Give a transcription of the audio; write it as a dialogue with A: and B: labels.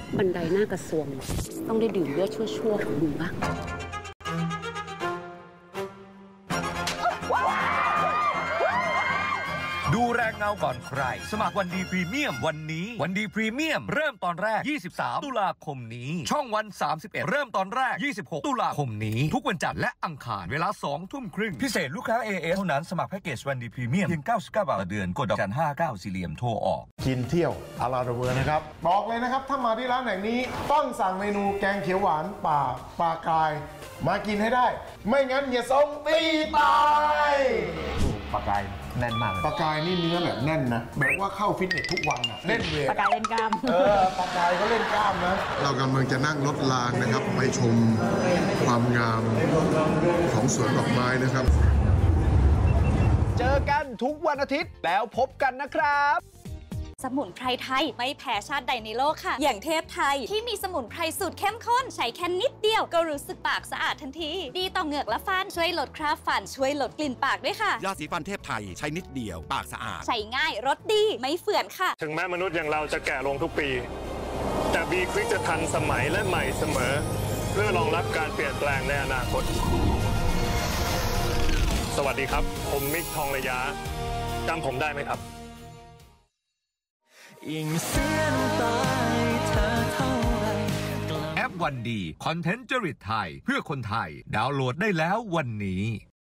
A: บันไดหน้ากระทรวงต้องได้ดื่มเลือดชั่วๆของมึงบ้าง
B: ดูแรงเงาก่อนใครสมัครวันดีพรีเมียมวันนี้วันดีพรีเมียมเริ่มตอนแรก23ตุลาคมนี้ช่องวัน31เริ่มตอนแรก26ตุลาคมนี้ทุกวันจันทร์และอังคารเวลา 20:30 พิเศษลูกค้า AS เท่านั้นสมัครแพ็กเกจวันดีพรีเมียมเพียง99 บาทต่อเดือนกดดอกจัน59สี่เหลี่ยมโทรออก
C: กินเที่ยวอาราเวอร์นะครับบอกเลยนะครับถ้ามาที่ร้านแห่งนี้ต้องสั่งเมนูแกงเขียวหวานปลากายมากินให้ได้ไม่งั้นอย่าส่งตีตายปลากายแน่นมากปลากายนี่เนื้อแบบแน่นนะแบบว่าเข้าฟิตเนสทุกวันนะเล่นเวท
A: ปลากายเล่นกล้าม
C: ปลากายเขาเล่นกล้ามนะเรากำลังจะนั่งรถรางนะครับไปชมความงามของสวนดอกไม้นะครับ
D: เจอกันทุกวันอาทิตย์แล้วพบกันนะครับ
E: สมุนไพรไทยไม่แพ้ชาติใดในโลกค่ะอย่างเทพไทยที่มีสมุนไพรสูตรเข้มข้นใช้แค่นิดเดียวก็รู้สึกปากสะอาดทันทีดีต่อเหงือกและฟันช่วยลดคราบฟันช่วยลดกลิ่นปากด้วยค่ะ
F: ยาสีฟันเทพไทยใช้นิดเดียวปากสะอาด
E: ใช้ง่ายรสดีไม่เฝื่อนค่ะ
G: ถึงแม้มนุษย์อย่างเราจะแก่ลงทุกปีแต่บีควิกจะทันสมัยและใหม่เสมอเพื่อรองรับการเปลี่ยนแปลงในอนาคตสวัสดีครับผมมิกทองระยะจำผมได้ไหมครับ
B: แอปวันดีคอนเทนต์จริตไทยเพื่อคนไทยดาวน์โหลดได้แล้ววันนี้